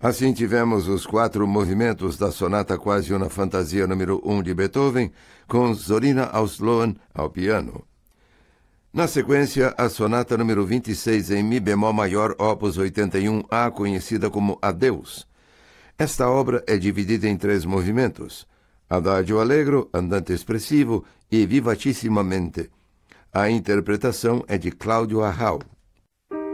Assim tivemos os 4 movimentos da Sonata Quasi una Fantasia número 1 de Beethoven, com Zorina Auslohen ao piano. Na sequência, a Sonata número 26 em Mi bemol maior, opus 81A, conhecida como Adeus. Esta obra é dividida em 3 movimentos: Adagio Allegro, Andante Espressivo e Vivacissimamente. A interpretação é de Cláudio Arrau.